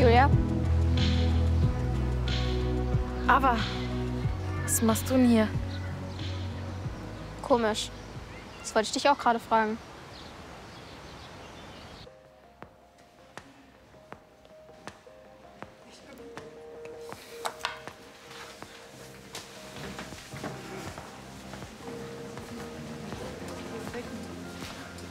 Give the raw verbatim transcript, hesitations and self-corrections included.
Julia? Aber, was machst du denn hier? Komisch. Das wollte ich dich auch gerade fragen.